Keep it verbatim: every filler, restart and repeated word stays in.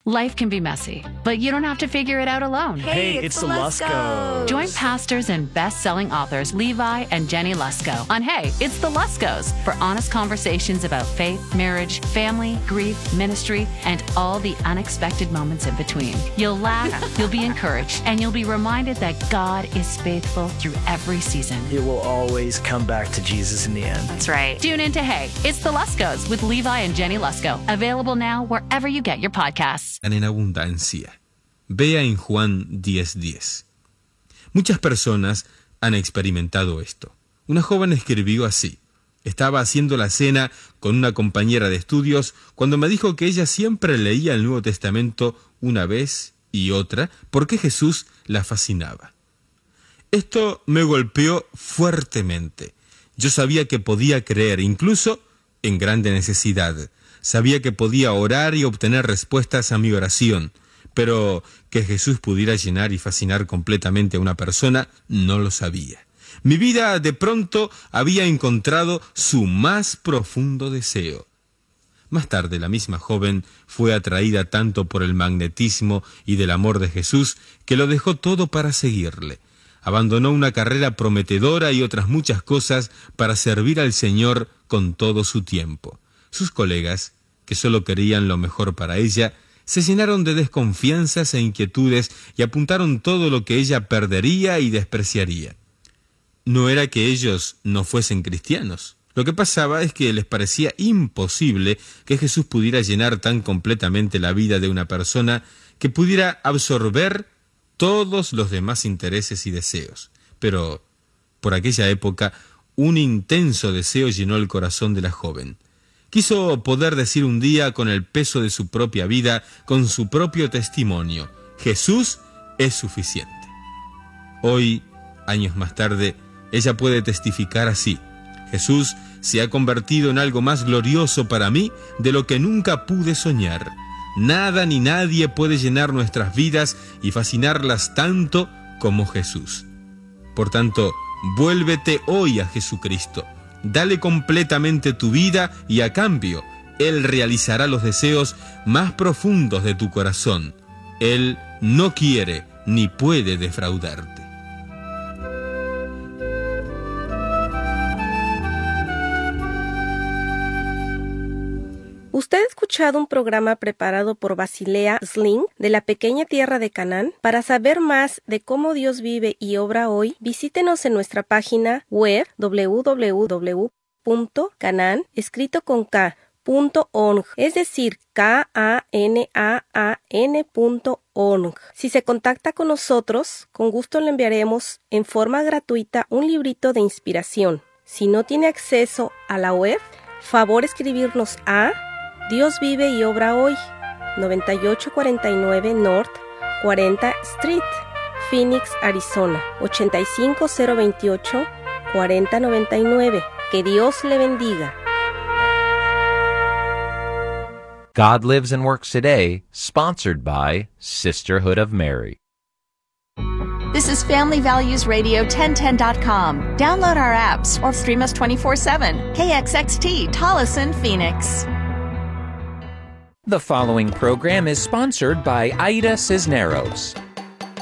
Life can be messy, but you don't have to figure it out alone. Hey, it's, it's the Luskos. Join pastors and best-selling authors Levi and Jenny Lusko on Hey, It's the Luskos for honest conversations about faith, marriage, family, grief, ministry, and all the unexpected moments in between. You'll laugh, you'll be encouraged, and you'll be reminded that God is faithful through every season. It will always come back to Jesus in the end. That's right. Tune in to Hey, It's the Luskos with Levi and Jenny Lusko. Available now wherever you get your podcasts. En abundancia. Vea en Juan diez diez. Muchas personas han experimentado esto. Una joven escribió así: estaba haciendo la cena con una compañera de estudios cuando me dijo que ella siempre leía el Nuevo Testamento una vez y otra porque Jesús la fascinaba. Esto me golpeó fuertemente. Yo sabía que podía creer, incluso en grande necesidad. Sabía que podía orar y obtener respuestas a mi oración, pero que Jesús pudiera llenar y fascinar completamente a una persona, no lo sabía. Mi vida de pronto había encontrado su más profundo deseo. Más tarde, la misma joven fue atraída tanto por el magnetismo y del amor de Jesús que lo dejó todo para seguirle. Abandonó una carrera prometedora y otras muchas cosas para servir al Señor con todo su tiempo. Sus colegas, que solo querían lo mejor para ella, se llenaron de desconfianzas e inquietudes y apuntaron todo lo que ella perdería y despreciaría. No era que ellos no fuesen cristianos. Lo que pasaba es que les parecía imposible que Jesús pudiera llenar tan completamente la vida de una persona que pudiera absorber todos los demás intereses y deseos. Pero, por aquella época, un intenso deseo llenó el corazón de la joven. Quiso poder decir un día con el peso de su propia vida, con su propio testimonio: Jesús es suficiente. Hoy, años más tarde, ella puede testificar así: Jesús se ha convertido en algo más glorioso para mí de lo que nunca pude soñar. Nada ni nadie puede llenar nuestras vidas y fascinarlas tanto como Jesús. Por tanto, vuélvete hoy a Jesucristo. Dale completamente tu vida y a cambio, Él realizará los deseos más profundos de tu corazón. Él no quiere ni puede defraudarte. Usted ha escuchado un programa preparado por Basilea Sling de la pequeña tierra de Canaán. Para saber más de cómo Dios vive y obra hoy, visítenos en nuestra página web doble u doble u doble u punto canaan, escrito con K, punto org, es decir, K A N A A N punto org. Si se contacta con nosotros, con gusto le enviaremos en forma gratuita un librito de inspiración. Si no tiene acceso a la web, favor escribirnos a Dios vive y obra hoy, noventa y ocho cuarenta y nueve North cuarenta Street, Phoenix, Arizona, ochenta y cinco cero veintiocho cuarenta noventa y nueve. Que Dios le bendiga. God Lives and Works Today, sponsored by Sisterhood of Mary. This is Family Values Radio ten ten dot com. Download our apps or stream us twenty-four seven. K X X T, Tolleson, Phoenix. The following program is sponsored by Aida Cisneros.